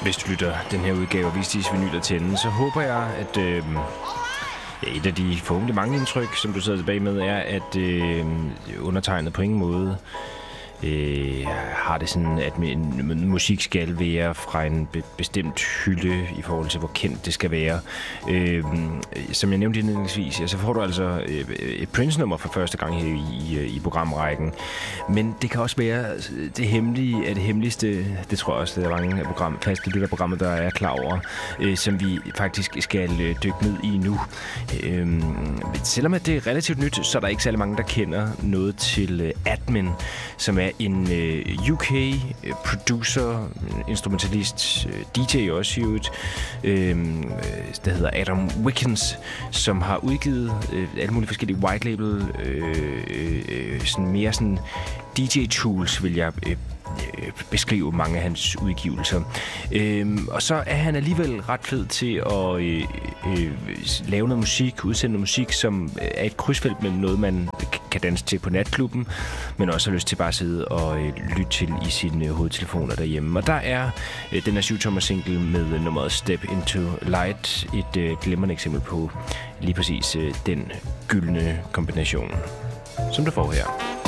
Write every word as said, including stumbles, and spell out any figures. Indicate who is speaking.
Speaker 1: Hvis du lytter den her udgave af Vistis Vinyler til enden, så håber jeg, at øh, ja, et af de forhåbentlig mange indtryk, som du sidder tilbage med, er, at øh, undertegnet på ingen måde øh, har det sådan, at en musik skal være fra en be- bestemt hylde i forhold til, hvor kendt det skal være. Øh, som jeg nævnte indledningsvis, ja, så får du altså øh, et Prince-nummer for første gang her i, i, i programrækken. Men det kan også være det hemmelige af det hemmeligste, det tror jeg også, det er mange af program, faste lytterprogrammer, der er klar over, øh, som vi faktisk skal øh, dykke ned i nu. Øh, selvom at det er relativt nyt, så er der ikke særlig mange, der kender noget til øh, Admin, som er en øh, U K-producer, instrumentalist, øh, D J også i øvrigt, øh, der hedder Adam Wickens, som har udgivet øh, alle mulige forskellige white label, øh, øh, sådan mere sådan D J-tools, vil jeg øh, beskrive mange af hans udgivelser. Øhm, og så er han alligevel ret fed til at øh, øh, lave noget musik, udsende noget musik, som er et krydsfelt mellem noget, man kan danse til på natklubben, men også har lyst til bare at sidde og øh, lytte til i sine øh, hovedtelefoner derhjemme. Og der er øh, den her syv-tommer single med øh, nummeret Step Into Light et øh, glimrende eksempel på lige præcis øh, den gyldne kombination, som der får her.